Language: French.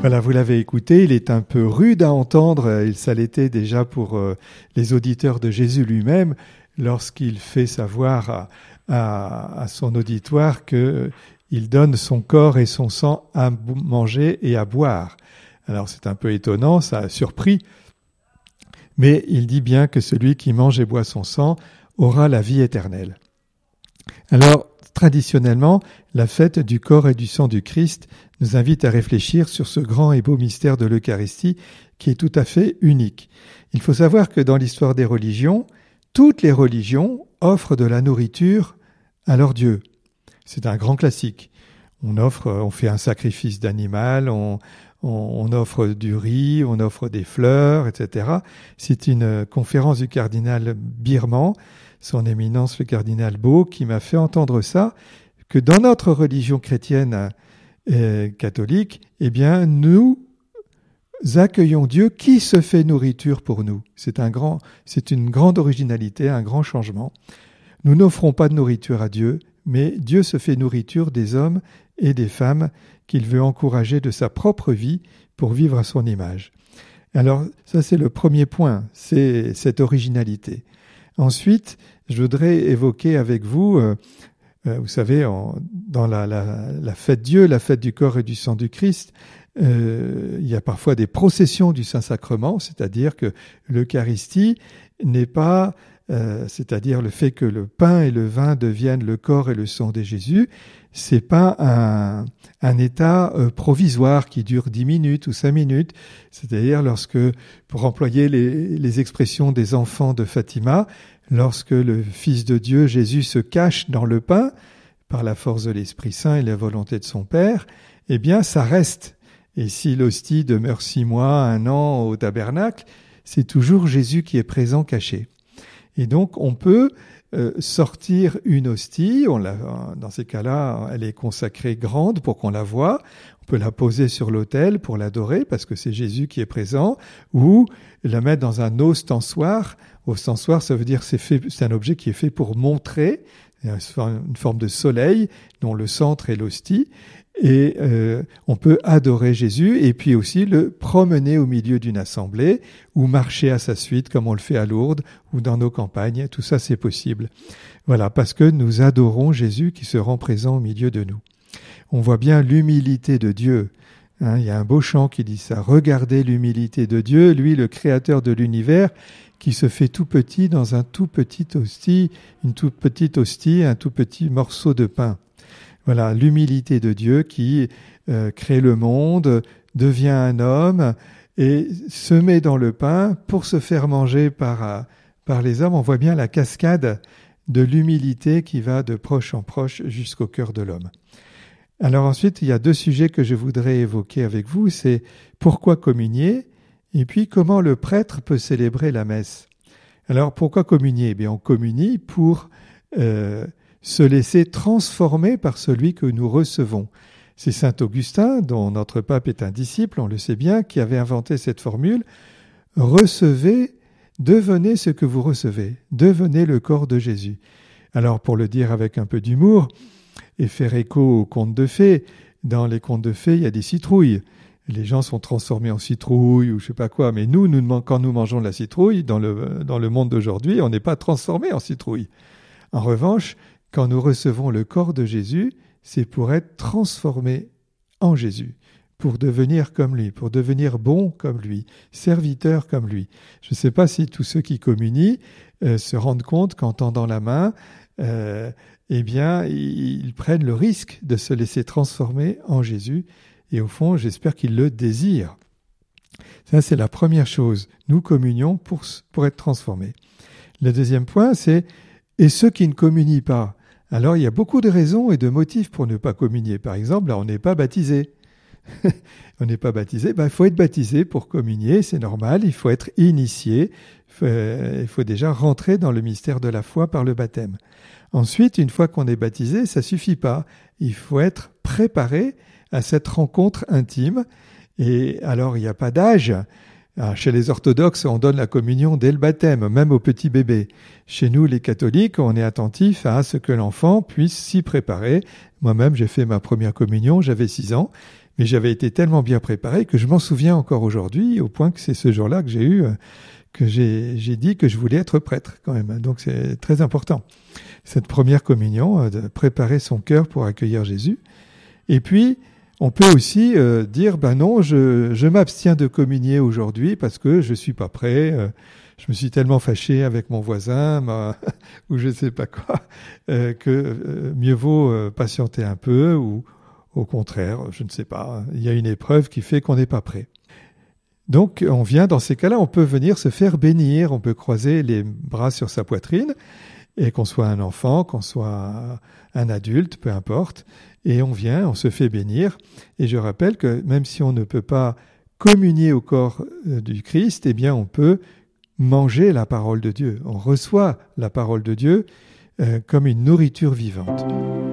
Voilà, vous l'avez écouté, il est un peu rude à entendre, et ça l'était déjà pour les auditeurs de Jésus lui-même, lorsqu'il fait savoir à son auditoire qu'il donne son corps et son sang à manger et à boire. Alors c'est un peu étonnant, ça a surpris, mais il dit bien que celui qui mange et boit son sang aura la vie éternelle. Alors, traditionnellement, la fête du corps et du sang du Christ nous invite à réfléchir sur ce grand et beau mystère de l'Eucharistie qui est tout à fait unique. Il faut savoir que dans l'histoire des religions, toutes les religions offrent de la nourriture à leur Dieu. C'est un grand classique. On fait un sacrifice d'animal, on offre du riz, on offre des fleurs, etc. C'est une conférence du cardinal Birman, son éminence le cardinal Beau, qui m'a fait entendre ça, que dans notre religion chrétienne catholique, eh bien, nous accueillons Dieu qui se fait nourriture pour nous. C'est une grande originalité, un grand changement. Nous n'offrons pas de nourriture à Dieu, mais Dieu se fait nourriture des hommes et des femmes qu'il veut encourager de sa propre vie pour vivre à son image. Alors, ça c'est le premier point, c'est cette originalité. Ensuite, je voudrais évoquer avec vous, vous savez, dans la fête Dieu, la fête du corps et du sang du Christ, il y a parfois des processions du Saint-Sacrement, c'est-à-dire que l'Eucharistie n'est pas, c'est-à-dire le fait que le pain et le vin deviennent le corps et le sang de Jésus, c'est pas un état provisoire qui dure 10 minutes ou 5 minutes, c'est-à-dire pour employer les expressions des enfants de Fatima, lorsque le Fils de Dieu, Jésus, se cache dans le pain, par la force de l'Esprit Saint et la volonté de son Père, eh bien ça reste. Et si l'hostie demeure 6 mois, 1 an au tabernacle, c'est toujours Jésus qui est présent caché. Et donc on peut sortir une hostie, dans ces cas-là, elle est consacrée grande pour qu'on la voie, on peut la poser sur l'autel pour l'adorer parce que c'est Jésus qui est présent, ou la mettre dans un ostensoir. Ostensoir, ça veut dire c'est un objet qui est fait pour montrer, une forme de soleil dont le centre est l'hostie, et on peut adorer Jésus et puis aussi le promener au milieu d'une assemblée ou marcher à sa suite comme on le fait à Lourdes ou dans nos campagnes. Tout ça, c'est possible. Voilà, parce que nous adorons Jésus qui se rend présent au milieu de nous. On voit bien l'humilité de Dieu. Il y a un beau chant qui dit ça. Regardez l'humilité de Dieu, lui, le créateur de l'univers, qui se fait tout petit dans une toute petite hostie, un tout petit morceau de pain. Voilà, l'humilité de Dieu qui crée le monde, devient un homme et se met dans le pain pour se faire manger par les hommes. On voit bien la cascade de l'humilité qui va de proche en proche jusqu'au cœur de l'homme. Alors ensuite, il y a 2 sujets que je voudrais évoquer avec vous, c'est pourquoi communier et puis comment le prêtre peut célébrer la messe. Alors pourquoi communier ? Eh bien, on communie pour se laisser transformer par celui que nous recevons. C'est saint Augustin, dont notre pape est un disciple, on le sait bien, qui avait inventé cette formule « Recevez, devenez ce que vous recevez, devenez le corps de Jésus ». Alors pour le dire avec un peu d'humour et faire écho aux contes de fées, dans les contes de fées, il y a des citrouilles. Les gens sont transformés en citrouilles ou je sais pas quoi, mais nous quand nous mangeons de la citrouille, dans le monde d'aujourd'hui, on n'est pas transformé en citrouille. En revanche, quand nous recevons le corps de Jésus, c'est pour être transformé en Jésus, pour devenir comme lui, pour devenir bon comme lui, serviteur comme lui. Je ne sais pas si tous ceux qui communient se rendent compte qu'en tendant la main, eh bien, ils prennent le risque de se laisser transformer en Jésus. Et au fond, j'espère qu'ils le désirent. Ça, c'est la première chose. Nous communions pour être transformés. Le deuxième point, c'est « et ceux qui ne communient pas ». Alors, il y a beaucoup de raisons et de motifs pour ne pas communier. Par exemple, là, on n'est pas baptisé. On n'est pas baptisé, il faut être baptisé pour communier, c'est normal, il faut être initié, il faut déjà rentrer dans le mystère de la foi par le baptême. Ensuite, une fois qu'on est baptisé, ça suffit pas, il faut être préparé à cette rencontre intime. Et alors, il n'y a pas d'âge. Chez les orthodoxes, on donne la communion dès le baptême, même aux petits bébés. Chez nous, les catholiques, on est attentif à ce que l'enfant puisse s'y préparer. Moi-même, j'ai fait ma première communion, j'avais 6 ans. Mais j'avais été tellement bien préparé que je m'en souviens encore aujourd'hui, au point que c'est ce jour-là que j'ai dit que je voulais être prêtre quand même. Donc c'est très important. Cette première communion, de préparer son cœur pour accueillir Jésus. Et puis, on peut aussi dire, non, je m'abstiens de communier aujourd'hui parce que je suis pas prêt. Je me suis tellement fâché avec mon voisin, ou je sais pas quoi, que mieux vaut patienter un peu, ou au contraire, je ne sais pas. Il y a une épreuve qui fait qu'on n'est pas prêt. Donc, dans ces cas-là, on peut venir se faire bénir. On peut croiser les bras sur sa poitrine, et qu'on soit un enfant, qu'on soit un adulte, peu importe. Et on se fait bénir. Et je rappelle que même si on ne peut pas communier au corps du Christ, eh bien, on peut manger la parole de Dieu. On reçoit la parole de Dieu comme une nourriture vivante.